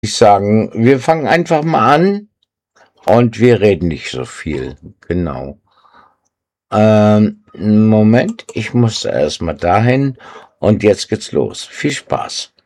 Ich sagen, wir fangen einfach mal an und wir reden nicht so viel. Genau. Moment, ich muss erst mal dahin und jetzt geht's los. Viel Spaß.